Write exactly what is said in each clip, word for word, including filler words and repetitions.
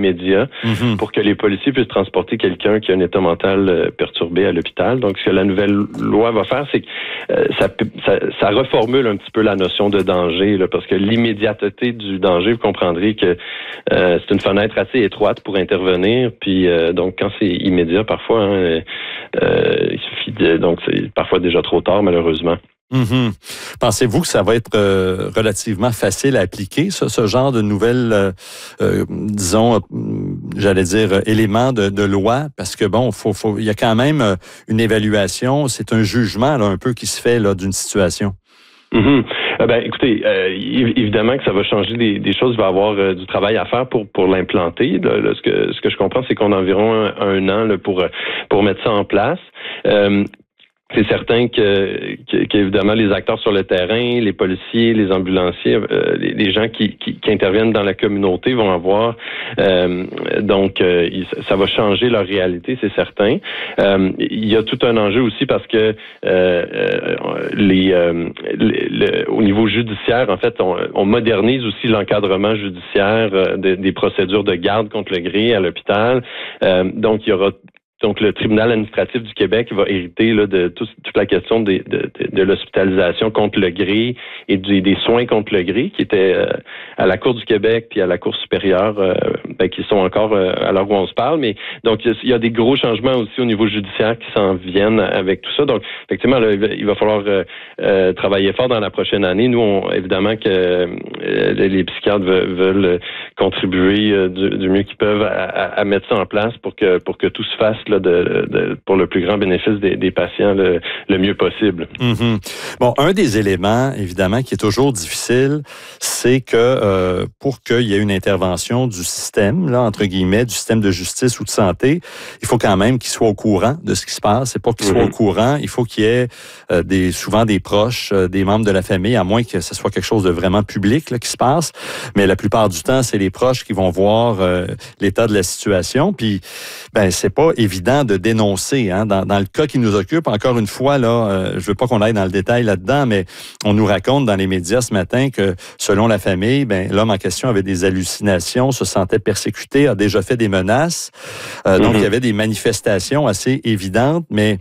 immédiat mm-hmm. pour que les policiers puissent transporter quelqu'un qui a un état mental euh, perturbé à l'hôpital. Donc, ce que la nouvelle loi va faire, c'est que euh, ça, ça, ça reformule un petit peu la notion de danger, là, parce que l'immédiateté du danger, vous comprendrez que euh, c'est une fenêtre assez étroite pour intervenir. Puis, euh, donc, quand c'est immédiat, parfois, hein, euh, il suffit de... Donc, c'est parfois déjà trop tard, malheureusement. Mm-hmm. Pensez-vous que ça va être euh, relativement facile à appliquer, ça, ce genre de nouvelles, euh, euh, disons, euh, j'allais dire, euh, éléments de, de loi? Parce que, bon, faut, faut, il y a quand même euh, une évaluation, c'est un jugement là, un peu qui se fait là, d'une situation. Mm-hmm. Euh, ben, écoutez, euh, évidemment que ça va changer des, des choses. Il va y avoir euh, du travail à faire pour pour l'implanter. Là, là, ce que ce que je comprends, c'est qu'on a environ un, un an là, pour pour mettre ça en place. Euh, C'est certain que, que, qu'évidemment, les acteurs sur le terrain, les policiers, les ambulanciers, euh, les, les gens qui, qui, qui interviennent dans la communauté vont avoir... Euh, donc, euh, ça va changer leur réalité, c'est certain. Euh, il y a tout un enjeu aussi parce que euh, les, euh, les le, au niveau judiciaire, en fait, on, on modernise aussi l'encadrement judiciaire euh, de, des procédures de garde contre le gré à l'hôpital. Euh, donc, il y aura... Donc, le tribunal administratif du Québec va hériter là, de tout, toute la question des, de, de, de l'hospitalisation contre le gré et du, des soins contre le gré qui étaient euh, à la Cour du Québec puis à la Cour supérieure, euh, ben, qui sont encore euh, à l'heure où on se parle. Mais donc, il y a des gros changements aussi au niveau judiciaire qui s'en viennent avec tout ça. Donc, effectivement, là, il va falloir euh, euh, travailler fort dans la prochaine année. Nous, on, évidemment que euh, les psychiatres veulent, veulent contribuer euh, du, du mieux qu'ils peuvent à, à, à mettre ça en place pour que pour que tout se fasse là, de, de, pour le plus grand bénéfice des, des patients le, le mieux possible. Mm-hmm. Bon, un des éléments, évidemment, qui est toujours difficile, c'est que euh, pour qu'il y ait une intervention du système, là, entre guillemets, du système de justice ou de santé, il faut quand même qu'il soit au courant de ce qui se passe. Et pour qu'il mm-hmm. soit au courant, il faut qu'il y ait euh, des, souvent des proches, euh, des membres de la famille, à moins que ce soit quelque chose de vraiment public là, qui se passe. Mais la plupart du temps, c'est les proches qui vont voir euh, l'état de la situation. Puis, ben, c'est pas évident de dénoncer. Hein. Dans, dans le cas qui nous occupe, encore une fois, là, euh, je veux pas qu'on aille dans le détail là-dedans, mais on nous raconte dans les médias ce matin que, selon la famille, ben, l'homme en question avait des hallucinations, se sentait persécuté, a déjà fait des menaces. Euh, mm-hmm. Donc, il y avait des manifestations assez évidentes, mais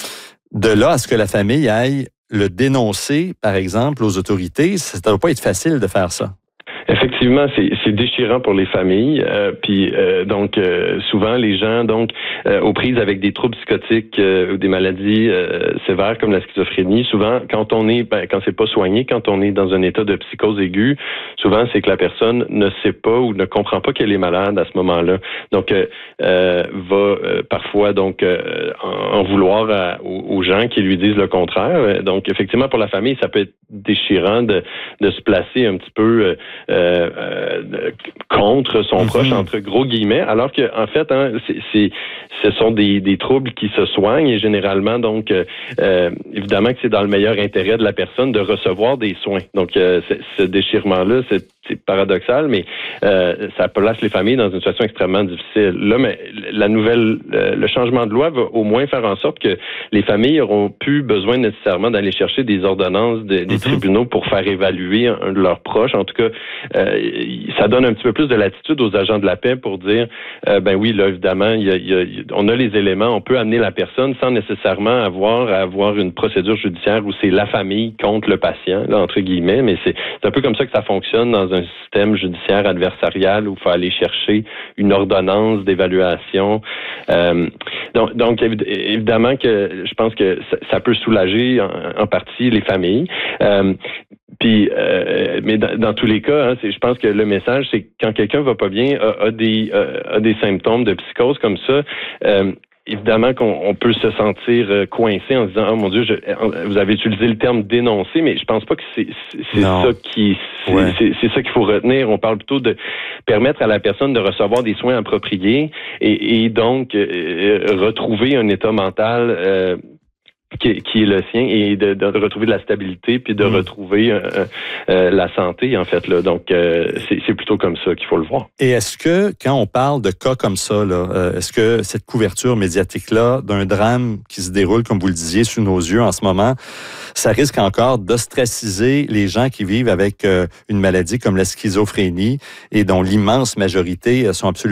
de là à ce que la famille aille le dénoncer, par exemple, aux autorités, ça ne doit pas être facile de faire ça. Effectivement, c'est, c'est déchirant pour les familles. Euh, puis euh, donc euh, souvent les gens donc euh, aux prises avec des troubles psychotiques euh, ou des maladies euh, sévères comme la schizophrénie. Souvent, quand on est ben, quand c'est pas soigné, quand on est dans un état de psychose aiguë, souvent c'est que la personne ne sait pas ou ne comprend pas qu'elle est malade à ce moment-là. Donc euh, euh, va euh, parfois donc euh, en, en vouloir à, aux, aux gens qui lui disent le contraire. Donc effectivement pour la famille, ça peut être déchirant de de se placer un petit peu euh, Euh, euh, contre son mm-hmm. proche, entre gros guillemets, alors que en fait, hein, c'est, c'est, ce sont des, des troubles qui se soignent et généralement, donc, euh, évidemment que c'est dans le meilleur intérêt de la personne de recevoir des soins. Donc, euh, ce déchirement-là, c'est, c'est paradoxal, mais euh, ça place les familles dans une situation extrêmement difficile. Là, mais la nouvelle, le changement de loi va au moins faire en sorte que les familles auront plus besoin nécessairement d'aller chercher des ordonnances de, des mm-hmm. tribunaux pour faire évaluer un de leurs proches. En tout cas, Euh, ça donne un petit peu plus de latitude aux agents de la paix pour dire, euh, ben oui, là, évidemment, il y a, il y a, on a les éléments, on peut amener la personne sans nécessairement avoir à avoir une procédure judiciaire où c'est la famille contre le patient, là, entre guillemets, mais c'est, c'est un peu comme ça que ça fonctionne dans un système judiciaire adversarial où il faut aller chercher une ordonnance d'évaluation. Euh, donc, donc, évidemment que je pense que ça, ça peut soulager en, en partie les familles. Euh, Puis, euh, mais dans, dans tous les cas, hein, c'est, je pense que le message, c'est que quand quelqu'un va pas bien, a, a des a, a des symptômes de psychose comme ça, euh, évidemment qu'on on peut se sentir coincé en se disant, oh mon Dieu, je, vous avez utilisé le terme dénoncer, mais je pense pas que c'est, c'est ça qui c'est, ouais. c'est, c'est ça qu'il faut retenir. On parle plutôt de permettre à la personne de recevoir des soins appropriés et, et donc euh, retrouver un état mental euh, Qui, qui est le sien et de, de retrouver de la stabilité puis de mmh. retrouver euh, euh, la santé en fait là. Donc euh, c'est, c'est plutôt comme ça qu'il faut le voir. Et est-ce que quand on parle de cas comme ça là, euh, est-ce que cette couverture médiatique là d'un drame qui se déroule comme vous le disiez sous nos yeux en ce moment, ça risque encore d'ostraciser les gens qui vivent avec euh, une maladie comme la schizophrénie et dont l'immense majorité sont absolument